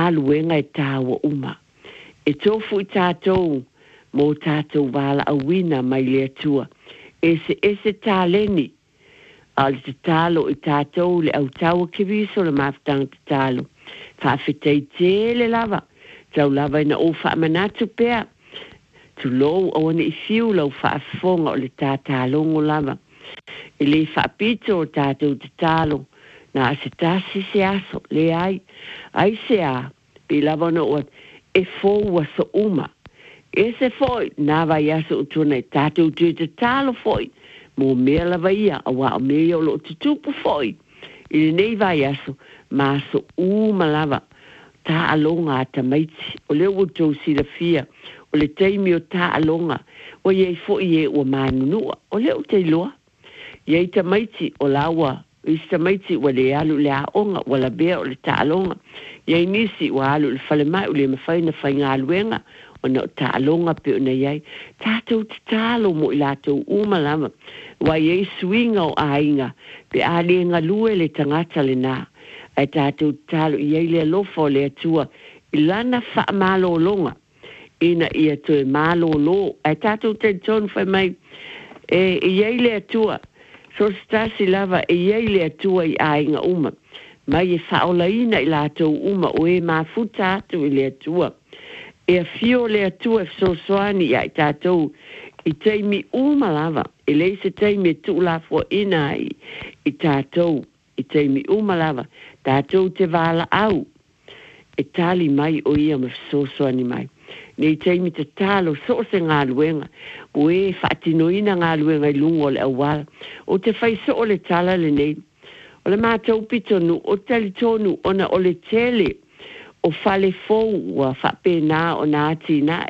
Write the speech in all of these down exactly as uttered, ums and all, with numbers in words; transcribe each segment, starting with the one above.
ngā luenga e tāua uma. E tofu i tātou, mō tātou wala a wina mai lea tua. E se e se tāleni, al te tālo i tātou le au taua kiwiso le maftang te tālo. Whawhetei tēle lava, tau lava ina o whaamanatu pēr. Tu lou o ane i fiu lau whaafonga o le tātālongo lava. E le whaapito o tātou te tālo, na se tāsi se aso, le ai, ai se a, pe lava na o e fōua so uma. E se foi, nā vai aso o tūna e tātou tu te tālo foi, mō mea lava ia, a wā o mea o lo te tupu foi. I nei vai aso, mā so uma lava, tā alonga a tamaiti, o leo o tau si la fia, o le teimi o tā alonga, o iei foi e o mānunua, o leo te loa. Iei tamaiti o lawa, i tamaiti o le alu le aonga, o la bea o le tā alonga. Iei nisi o alu le fale mai, o le mawhaina whai ngā luenga, o na tā alonga pe o na iei. Tātou te tālo mo i lātou umalama, wa iei suinga o ainga, pe a le ngā lue le tangata le nā. Ai tātou te tālo iei le lofa o le atua, i lana wha malo longa, ina ia to e malo lo, ai tātou te tonu whai mai, e iei le atua, so stasi lava e iei le atua i ainga uma, mai e whaola ina i lātou uma o e mafuta atu i le atua. E a fio le atua e fsosoani i ai tātou i teimi uma lava, e lei se teimi e tu la fo ina i, i tātou, i teimi uma lava, tātou te wala au, e tali mai o ia ma fsosoani mai. Nei teimi te talo so se ngā luenga, o e whaatinoina ngā luenga i lungo le awala, o te whai so o le tala le nei. O le mātou pitonu, o tali tonu, ona o le tele, o whale fōu, ua whapena o nā ati nai.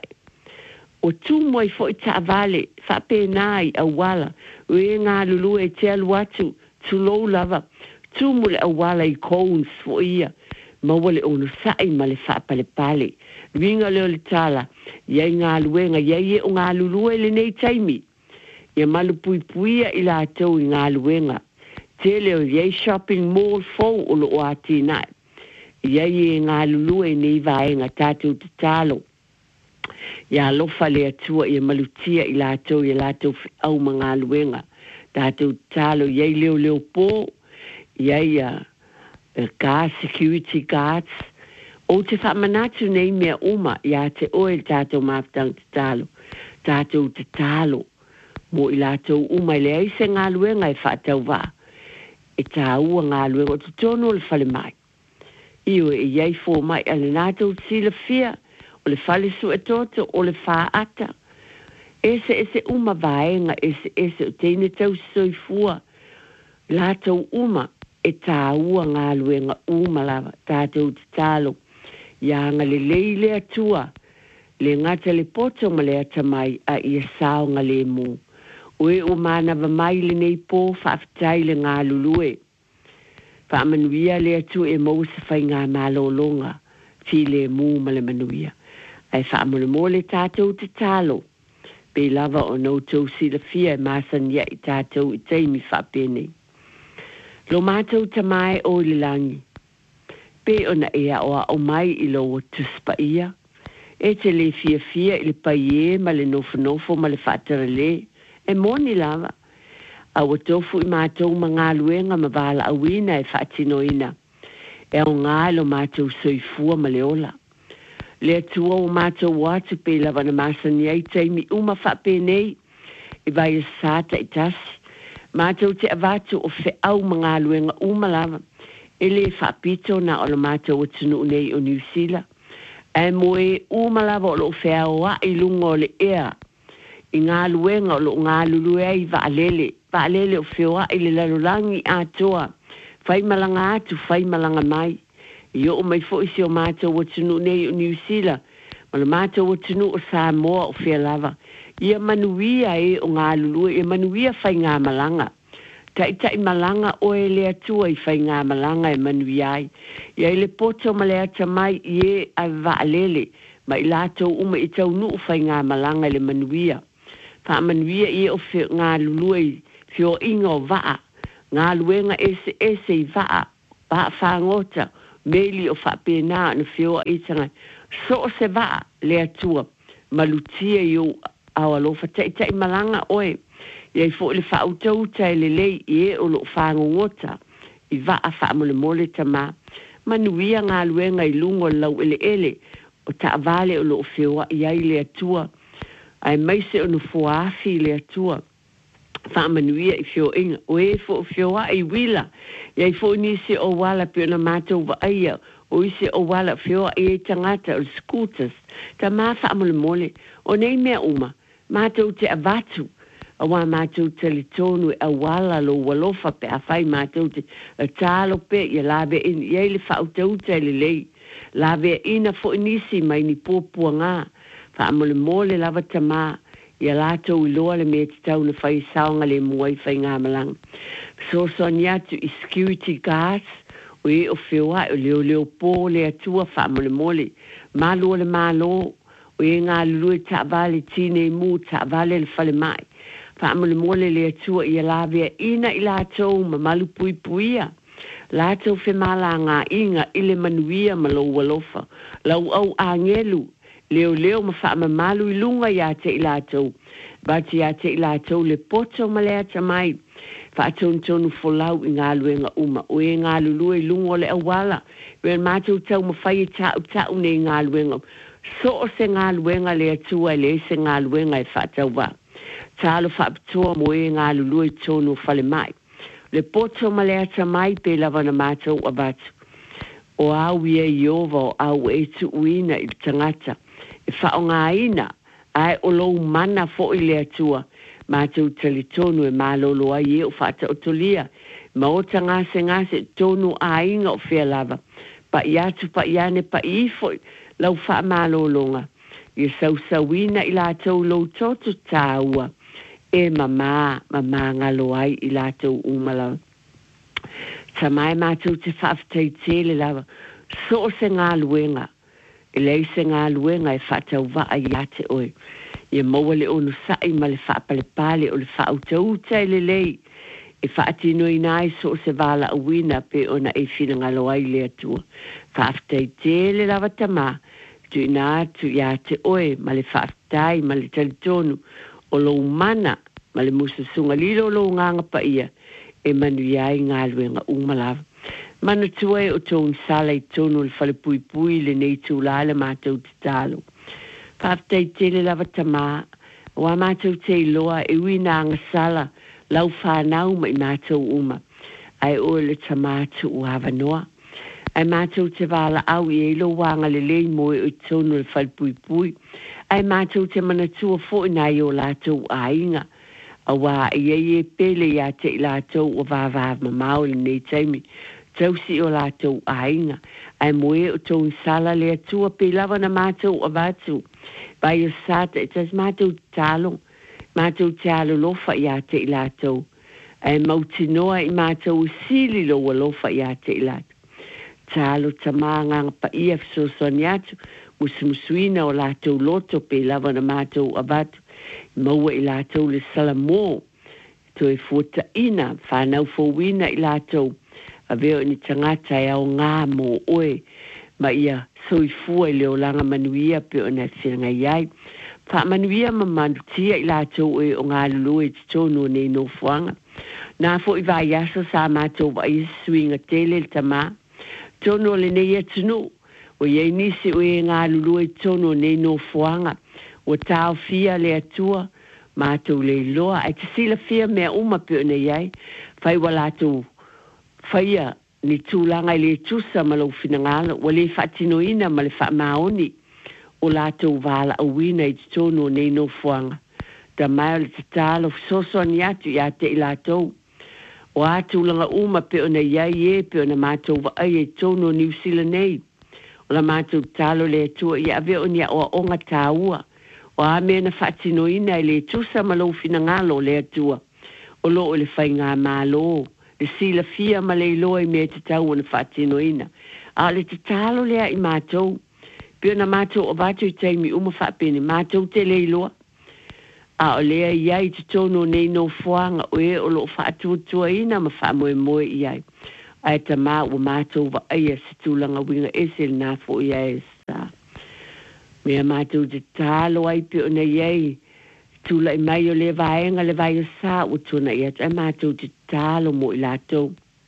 O tū moi fo i ta vale, whapena i awala, o e ngā lulu e te alu atu, tu lou lava, tū mo le awala i kouns fo ia, maua le ono sai ma le whapale pale. Ringa leo le tala, iei ngā luenga, iei e o ngā lulue le nei taimi. Ia malu pui puia i la tau i ngā luenga. Te leo iei shopping mall fau o lo o ati nai. Iei e ngā lulue nei vaenga tātou te talo. Ia lofa le atua ia malutia i la tau i la tau au ma ngā luenga. Tātou te talo iei leo leo pō, iei a uh, car security guards, o te whamanatu nei mea uma, ia te oe tātou maftang te talo, tātou te talo, mo i lātou uma i le aise ngā luenga e whaatau wā, e tā ua ngā luenga o te tono o le whale mai. Iwe e iei fō mai, ale nātou sila fia, o le whale su e toto, o le whaata. Ese ese uma vaenga, ese ese o teine tau soifua, lātou uma, e tā ua ngā luenga uma lava, tātou te talo, ia nga le leile atua, le ngata le poto ma le atamai a ia sao nga le mu. Oe o mana va mai le nei pō whaafitai le ngā lulue. Whaamanuia le atua e mausa whai ngā malolonga, fi le mu ma le manuia. Ai whaamanu mo le tātou te talo, pe lava o nou tau sila fia e masania i tātou i teimi whaapene. Lo mātou tamai o le langi. Pe ona ea oa o mai i lo o tuspa ia. E te le fia fia i le paie ma le nofo nofo ma le whaatara le. E moni lava. A o tofu i mātou ma ngā luenga ma wala awina e whaatinoina. E o ngā lo mātou soifua ma le ola. Le atua o mātou watu pe lava na masani ai teimi uma whaapenei. I vai a sāta i tasi. Mātou te avatu o fe au ma ngā luenga uma lava. Ele whapito na o lo mātou o tunu nei o New Zealand. E moe umalawa o lo whea oa i lungo le ea. I ngā luenga o lo ngā lulue ai vaalele. Vaalele o whea i le lalulangi atoa. Whai malanga atu, whai malanga mai. I o mai fo isi o mātou o tunu nei o New Zealand. Ma le mātou o tunu o Samoa o whea lava. Ia manuia e o ngā lulue. Ia manuia whai ngā malanga. Tai tai malanga o e le atua i whai ngā malanga e manui ai. Ia i le poto ma le ata mai i e a vaalele. Ma i lātou uma i tau nuu whai ngā malanga le manuia. Wha manuia i o whio ngā lulue i whio inga o waa. Ngā luenga ese ese i waa. Waa whangota. meli o whapena na whio i tanga. So se va le atua, malutia yo au alofa tai tai malanga oe. Iei fo le whautau tai le lei i e o lo whango ngota, i va a whaamole mole tama, manuia ngā luenga i lungo lau ele ele, o ta vale o lo whioa i ai le atua, ai maise o no fuafi le atua, whaamanuia i whio inga, o e fo whioa i wila, iei fo nisi o wala pio na mātou wa aia, o isi o wala whioa i e tangata o scooters, ta mā whaamole mole, o nei mea uma, mātou te avatu, a wā mātou te le tonu e a wala lo walofa pe a whai mātou te a tālo pe i a lawe in, i le whautau te le lei, lawe ina fo inisi mai ni pōpua ngā, wha amole mole lava tamā, i a lātou i loa le mea te tau na whai saonga le muai whai ngā malang. So soni atu i security guards, o e o whioa o leo leo pō le atua wha amole mole, mālo le mālo, o e ngā lului ta vale tine mu ta vale le whale mai, whaamole mole le atua i a lawea ina i lātou ma malu pui puia. Lātou whi mala ngā inga i le manuia ma lau walofa. Lau au a ngelu, leo leo ma whaama malu i lunga i a te i lātou. Bati a te i lātou le poto ma lea tamai. Whaatou tonu folau i ngā luenga uma. O e ngā lulua i lungo le awala. Wen mātou tau ma whai e tau tau ne i ngā luenga. So o se ngā luenga le atua le se ngā luenga e whaatau wa. Talo whaapitoa mo e ngā lulua i tonu whale mai. Le poto ma lea tamai pe lava na mātou a batu. O au ia i ova o au e tu uina i tangata. E whao ngā ina, ai o lou mana fo i lea tua. Mātou tali tonu e mālolo ai e o whaata o tolia. Ma o ta ngase ngase tonu a inga o whea lava. Pa i atu pa i ane pa i foi, lau wha mālolonga. I sau sauina i lātou lou toto tāua. E mama, mama ngalo ai i lātou umala. Ta mai mātou te whaaftei tele lava. So se ngā luenga. E lei se ngā luenga e whaatau waa i ate oe. I maua le onu sai ma le whaapale pale o le whaatau te le lei. E whaatino i nai so se wala a wina pe ona e whina ngalo ai le atua. Whaaftei tele lava tama. Tu ina tu i ate oe ma le whaaftai ma le talitonu. O lo mana, ma le musasunga lilo lo nganga pa ia, e manu iai ngā luenga umalawa. Mana tuai o tōng sala i tonu le whale pui pui le nei tū lale mātou te tālo. Whaaftei tele lava tamā, wa mātou te loa e wina anga sala, lau whanau ma i mātou uma. Ai o le tamātu u hawa noa. Ai mātou te wala au i e lo wanga le lei moe o tonu le whale pui pui. Ai mātou te manatua fo nai o lātou a inga. A wā i e e pele i a te i lātou o vāvāv ma mao le nei taimi. Tausi o lātou a inga. Ai moe o tōng sala le atua pe lava na mātou o vātu. Bai o sāta e tas mātou tālo. Mātou tālo lofa i a te i lātou. Ai mautinoa i mātou sili lo wa lofa i a te i lātou. Tālo tamā nganga pa ia fsosoni atu. Musumusuina o lātou loto pe lava na mātou abatu. Maua i lātou le salamo. To e fuata ina, whanau fōwina i lātou. A veo ni tangata e au ngā mō oe. Ma ia soifua i leo langa manuia pe o na whianga iai. Wha manuia ma manutia i lātou oe o ngā lulue te tonu o nei no fuanga. Nā fo i vai asa sa mātou wa i suinga tele le tamā. Tonu o le nei atunu. O iei nisi o e ngā lulua i tono nei no fuanga. O tau fia le atua, mātou le loa. Ai te sila fia mea uma pe o nei ai. Whai walatou whaia ni tūlanga i le tusa ma lau finangala. O le whaatino ina ma le whaamaoni. O lātou wala a wina i tono nei no fuanga. Ta mai o le tatalo soso ni atu i ate i lātou. O atu langa uma pe o nei ai e pe o na mātou wa ai e tono New Zealand nei. O la mātou talo le tua i ave o nia o onga tāua. O a mea na whaatino ina i le tusa ma lau finangalo le tua. O lo o le whai ngā mālo. Le sila fia ma le loa i mea te tau na whaatino ina. A le te talo lea i mātou. Pio na mātou o vātou i teimi uma whaapene. Mātou te le loa. A o lea i ai te tono nei no fuanga o e o lo whaatua tua ina ma whaamoe moe i ai. ai ta mā ua mātou wa aia se tūlanga winga ese nā fo ia e sa. Mea mātou te tālo ai pe o nei ei, tūla i mai o le vaenga le vai o sa o tūna ia, ai mātou te tālo mo i lātou.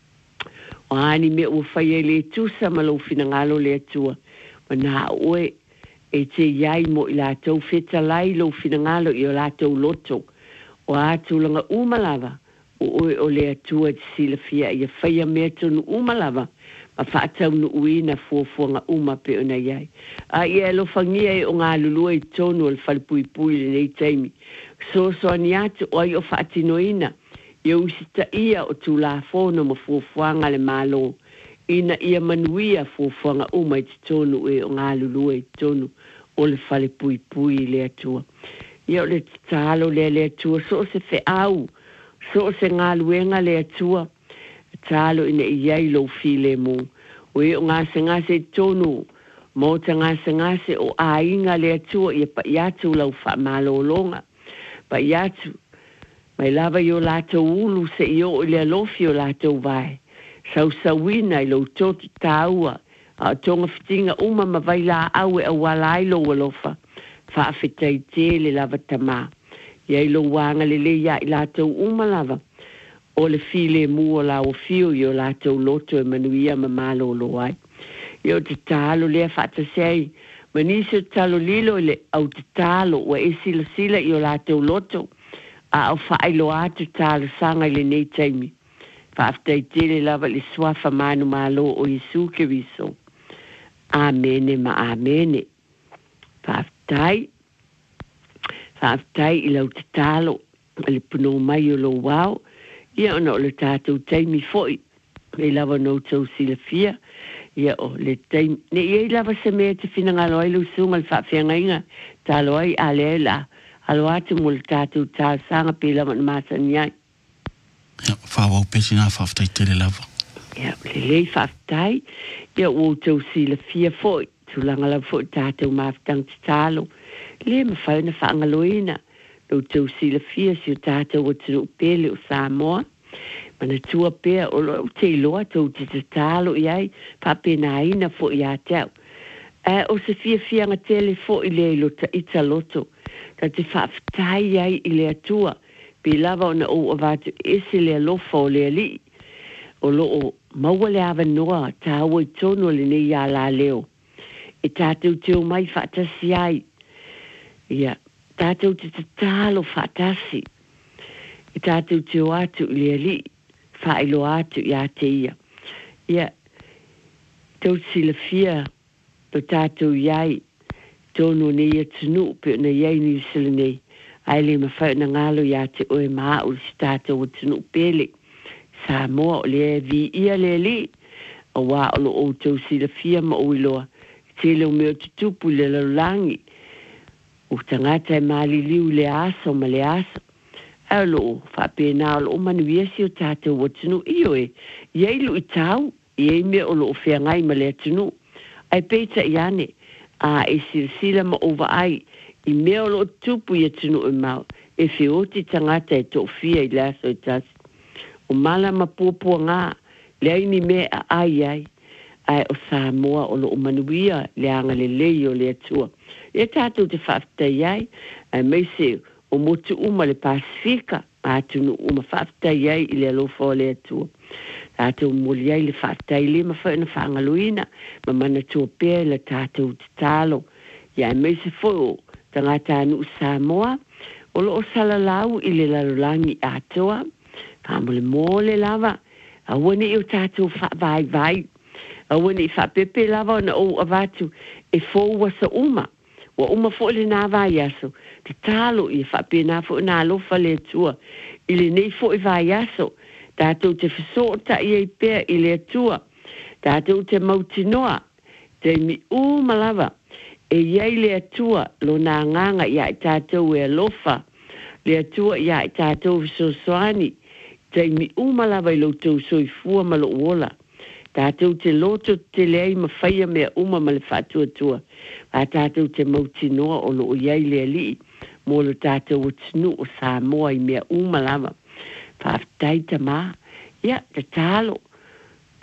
O ani mea ua whai e le tūsa ma lau fina ngalo le atua, ma nā oe e te iai mo i lātou, feta lai lau fina ngalo i o lātou loto, o ātūlanga umalava, o oe o le atua te sila fia, ia whai a mea tonu umalava, ma whaatau nu uina fuafuanga uma pe o na iai. A ia lo whangia e o ngā lulua i tonu al whalpui pui le nei taimi. So so ani atu o ai o whaatinoina, i o usita ia o tū la whono ma fuafuanga le malo, ina ia manuia fuafuanga uma i te tonu e o ngā lulua i tonu o le whalpui pui le atua. Ia o le talo le le atua, so se fe au, so se ngā luenga le atua, talo ina iai lo file mo. O e o ngase ngase tonu, mo ta ngase ngase o a inga le atua ia pa iatu lau wha malo longa. Pa iatu, mai lava yo lato ulu se i o le alofi o lato vai. Sau sawina i lo totu taua, a tonga fitinga uma ma vai la awe a wala ilo walofa. Wha awhitai te le lava tama. Ia ilo wanga le le ia i lato uma lava. O le file mua la o fio i o lātou loto e manuia ma malo lo ai. I o te talo lea whata sei, ma nisi o talo lilo le au te talo wa e sila sila i o lātou loto, a au whaelo atu talo sanga le nei taimi. Whaaftai tele lava le swafa manu malo o Yesu ke viso. Amene ma amene. Whaaftai, whaaftai i lau te talo, le puno mai o lo wao, ia ona o le tātou taimi foi, e lava no tau sila fia, ia o le taimi, ne ia i lava se mea te whina ngalo ai lusunga le whawhianga inga, talo ai a lea la, alo atu mo le tātou tā sanga pe lava na māsa ni ai. Ia, whawau pesi nā whawhtai tere lava. Ia, le lei whawhtai, ia o tau sila fia foi, tūlanga la foi tātou mawhtang te talo, le ma whau na whaangaloina, o tau sila fia si o tātou o tunu pele o Samoa. Mana tua pea o lo te loa tau te te talo i ai, pape na ina fo i a tau. E o se fia fia nga tele fo i le ilo ta ita loto. Ka te whaaftai ai i le atua. Pe lava o na o avatu ese le alofa o le ali. O lo o maua le awa noa ta hawa i tono le nei a la leo. E tātou teo mai whaatasi ai. Ia. Yeah. Tātou te te tālo whaatasi. I tātou te o atu i lea li, whaelo atu i a te ia. Ia, tau sila fia, to tātou iai, tono ne ia tunu, pe na iai ni sila nei. Ai le ma whau na ngalo i a te oe maa o si tātou o tunu pele. Sa moa o lea vi ia lea li, o wā o lo o tau sila fia ma o iloa. Te leo meo tutupu le laulangi. O tangata e maali liu le aso ma le aso. E lo, whapena o lo manuia si o tātou o tunu. Iyo e, iei lu i tau, iei me o lo whea ngai ma le tunu. Ai peita i ane, a e silasila ma ova ai, i me o lo tupu i tunu e mau, e whioti tangata e to fia i le aso i tasi. O mala ma pupua ngā, le aini me a ai ai, ai o Samoa o lo manuia le anga le lei o le atua. E tātou te whaftai ai, ai mei se o motu uma le Pasifika, a tunu uma whaftai ai i le alofa o le atua. Tātou moli ai le whaftai le ma whaina whangaluina, ma mana tua pēr le tātou te talo. Ia mei se fo tangata anu Samoa, o lo o salalau i le lalulangi atoa, pāmole mole lava, a wane i o tātou whai vai, a wane i whapepe lava na o avatu, e fo wasa uma. Wa uma fo le na vai aso, te talo i whapena fo na alofa le tua, i le nei fo i vai aso, tātou te whisota i ei pēr i le tua, tātou te mautinoa, te mi umalava, e iei le tua, lo nā nganga i ai tātou e alofa, le tua i ai tātou visosoani, te mi umalava i lo tau soifua ma lo uola, tātou te loto te lei ma whaia mea uma ma le whatua tua. A tātou te mautinoa o lo o iei lea li, mo lo tātou o tinu o Samoa i mea uma lava. Whaaftai ta mā, ia, te tālo,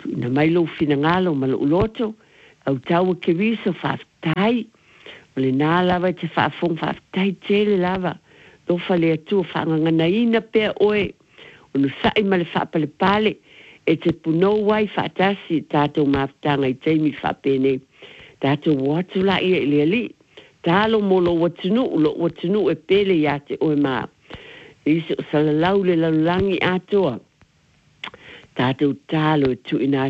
tu ina mai lo fina ngalo ma lo loto au tau ke viso whaftai o le nā lava te whaafong whaftai tele lava do whale atu whaangangana ina pea oe o nu sai ma le whaapale pale e te puno wai whaatasi tātou maftanga i teimi whapene tātou watu la ia ili ali tālo mo lo watunu lo watunu e pele ia te oe maa isi o salalau le lalulangi atoa tātou tālo e tu ina